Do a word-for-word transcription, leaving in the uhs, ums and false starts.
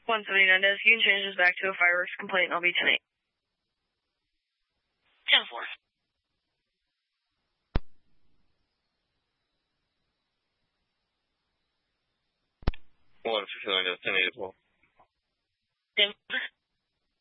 one seventy-nine Des, you can change this back to a fireworks complaint, and I'll be ten eight. ten four. one sixty-nine Des, ten eight as well. Denver.